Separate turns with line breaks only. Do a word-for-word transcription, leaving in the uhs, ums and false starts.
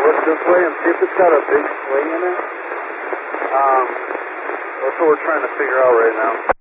look this way and see if it's got a big swing in it. Um, that's what we're trying to figure out right now.